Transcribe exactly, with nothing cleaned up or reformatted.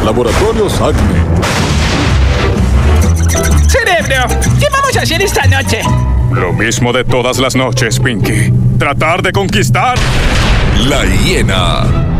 Laboratorios Acme. Cerebro, ¿qué vamos a hacer esta noche? Lo mismo de todas las noches, Pinky. Tratar de conquistar La hiena.